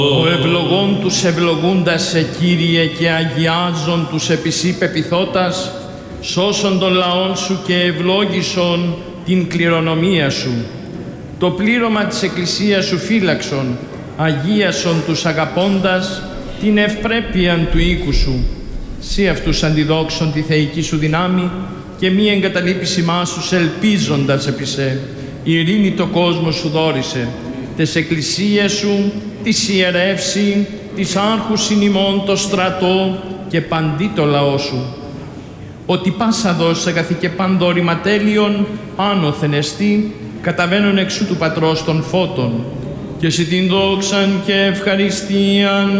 Ο ευλογών τους ευλογούντας σε Κύριε και αγιάζον τους επισή πεπιθώτας, σώσον των λαών σου και ευλόγησον την κληρονομία σου. Το πλήρωμα της Εκκλησίας σου φύλαξον, αγίασον τους αγαπώντας την ευπρέπειαν του οίκου σου. Σύ αυτούς αντιδόξον τη θεϊκή σου δυνάμει και μη εγκαταλείπεις ημάς τους ελπίζοντας επί σε. Η ειρήνη το κόσμο σου δόρισε, τες εκκλησίες σου, της ιερεύση, της άρχους συνημών το στρατό και παντί το λαό σου. Ότι πάσα δόση αγαθή και πανδόρημα τέλειον, άνωθεν εστί, καταβαίνουν εξού του Πατρός των φώτων, και συ την δόξαν και ευχαριστίαν